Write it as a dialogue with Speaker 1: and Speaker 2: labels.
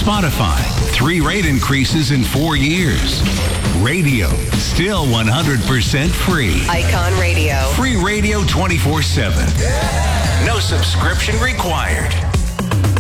Speaker 1: Spotify, 3 rate increases in 4 years. Radio, still 100% free.
Speaker 2: Icon Radio.
Speaker 1: Free radio 24/7. No subscription required.